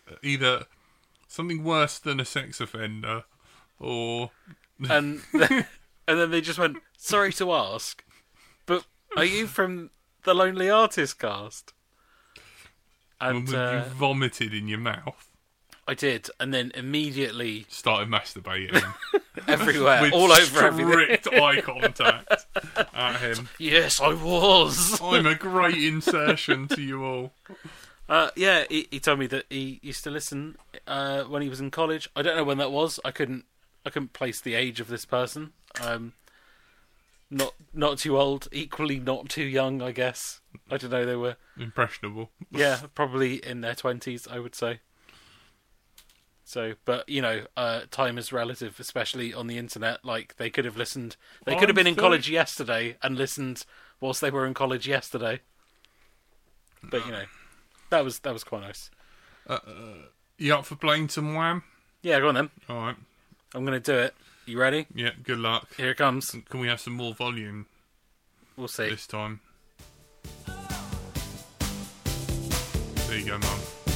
either something worse than a sex offender, or and then they just went, "Sorry to ask, but are you from the Lonely Artist cast?" And you vomited in your mouth. I did, and then immediately started masturbating everywhere, with all over everything. Strict eye contact at him. Yes, I was. I'm a great insertion to you all. Yeah, he told me that he used to listen when he was in college. I don't know when that was. I couldn't place the age of this person. Not too old, equally not too young, I guess. I don't know. They were impressionable. Yeah, probably in their 20s, I would say. So, but you know, time is relative, especially on the internet. Like they could have listened. They could have been in college yesterday and listened whilst they were in college yesterday. But you know, that was quite nice. You up for playing some Wham? Yeah, go on then. All right. I'm going to do it. You ready? Yeah, good luck. Here it comes. Can we have some more volume? We'll see. This time. There you go, Mum.